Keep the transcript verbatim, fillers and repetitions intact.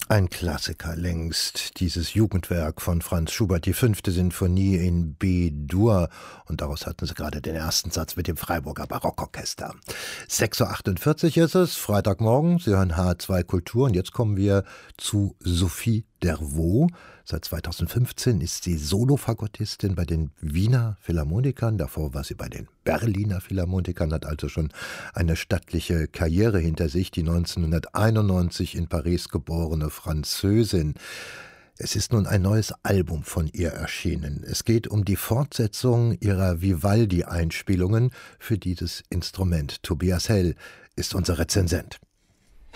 Ein Klassiker längst, dieses Jugendwerk von Franz Schubert, die fünfte Sinfonie in B-Dur. Und daraus hatten Sie gerade den ersten Satz mit dem Freiburger Barockorchester. sechs Uhr achtundvierzig ist es, Freitagmorgen, Sie hören H zwei Kultur. Und jetzt kommen wir zu Sophie Dervaux. Seit zweitausendfünfzehn ist sie Solofagottistin bei den Wiener Philharmonikern. Davor war sie bei den Berliner Philharmonikern, hat also schon eine stattliche Karriere hinter sich. Die neunzehnhunderteinundneunzig in Paris geborene Französin. Es ist nun ein neues Album von ihr erschienen. Es geht um die Fortsetzung ihrer Vivaldi-Einspielungen für dieses Instrument. Tobias Hell ist unser Rezensent.